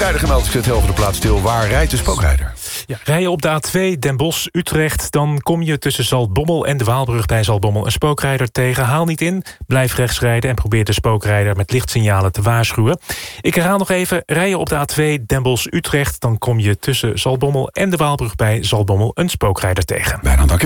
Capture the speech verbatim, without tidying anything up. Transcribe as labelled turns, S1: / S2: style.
S1: spookrijder gemeld. Ik zet heel voor de plaats stil. Waar rijdt de spookrijder?
S2: Ja, rij je op de A twee Den Bosch, Utrecht... dan kom je tussen Zaltbommel en de Waalbrug bij Zaltbommel een spookrijder tegen. Haal niet in, blijf rechts rijden... en probeer de spookrijder met lichtsignalen te waarschuwen. Ik herhaal nog even, rij je op de A twee Den Bosch, Utrecht... dan kom je tussen Zaltbommel en de Waalbrug bij Zaltbommel een spookrijder tegen.
S1: Bijna, dank je.